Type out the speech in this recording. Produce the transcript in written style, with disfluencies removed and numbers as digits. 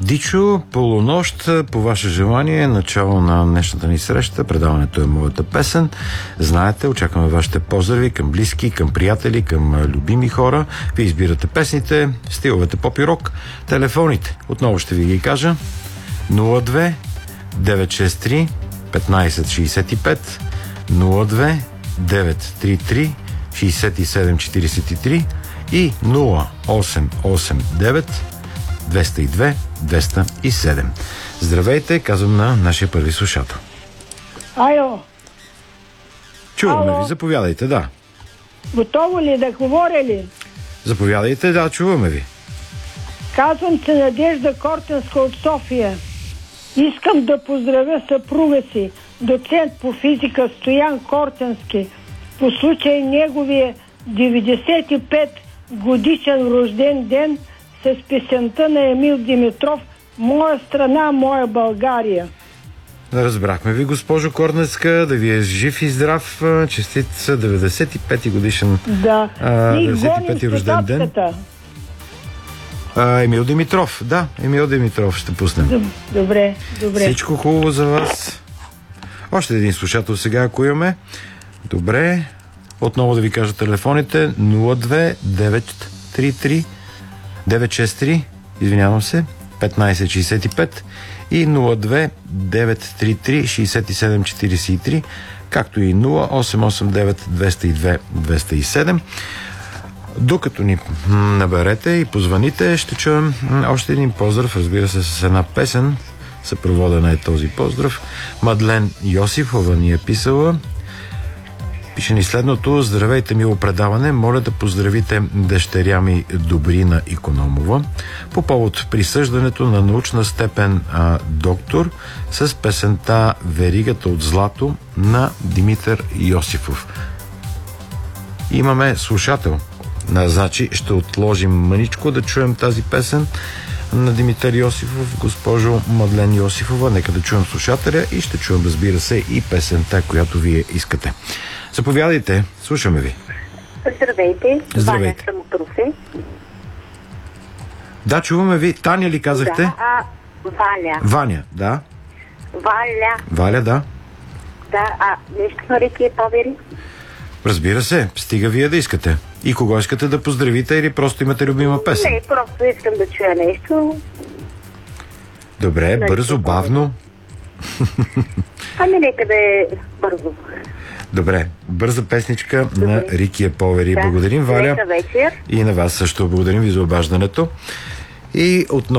Дичо, полунощ, по ваше желание, начало на днешната ни среща. Предаването е моята песен. Знаете, очакваме вашите поздрави към близки, към приятели, към любими хора. Вие избирате песните, стиловете поп и рок, телефоните. Отново ще ви ги кажа. 02 963 1565 02 933 6743 и 0889 202 207. Здравейте, казвам на нашия първи слушател. Айо. Чуваме ви, заповядайте, да. Готово ли да говоря ли? Заповядайте, да, чуваме ви. Казвам се Надежда Кортенска от София. Искам да поздравя съпруга си, доцент по физика Стоян Кортенски, по случай неговия 95 годишен рожден ден с песента на Емил Димитров "Моя страна, моя България". Разбрахме ви, госпожо Корнецка, да ви е жив и здрав, честит 95-ти годишен, да. 95-ти рожден ден. Емил Димитров, да, Емил Димитров ще пуснем. Добре. Всичко хубаво за вас. Още един слушател сега, ако имаме. Добре. Отново да ви кажа телефоните. 02 933 963, извинявам се, 1565 и 02 933 6743, както и 0889 202 207. Докато ни наберете и позваните, ще чуем още един поздрав, разбира се, с една песен. Съпроводена е този поздрав. Мадлен Йосифова ни е писала. Пише ни следното: здравейте, мило предаване, моля да поздравите дъщеря ми Добрина Икономова по повод присъждането на научна степен доктор с песента "Веригата от злато" на Димитър Йосифов. Имаме слушател. Значи ще отложим мъничко да чуем тази песен на Димитър Йосифов. Госпожо Мадлен Йосифова, нека да чуем слушателя и ще чуем, разбира се, и песента, която вие искате. Заповядайте, слушаме ви. Здравейте. Ваня съм от Русе. Да, чуваме ви. Таня ли казахте? Да, Валя. Ваня, да. Валя, да. Да, нещо на Рикия Повери? Разбира се, стига вие да искате. И кого искате да поздравите или просто имате любима песен? Не, просто искам да чуя нещо. Добре, бързо, бавно. Нека да е бързо. Добре, бърза песничка на Рикия Повери. Да. Благодарим, Валя. Нека вечер. И на вас също благодарим ви за обаждането. И отново